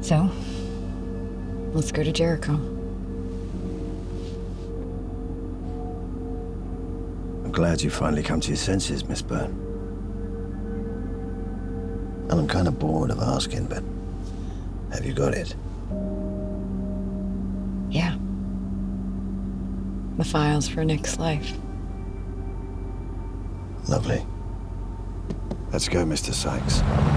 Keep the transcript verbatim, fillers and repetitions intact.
So, let's go to Jericho. I'm glad you finally come to your senses, Miss Byrne. And I'm kind of bored of asking, but have you got it? Yeah. The files for Nick's life. Lovely. Let's go, Mister Sykes.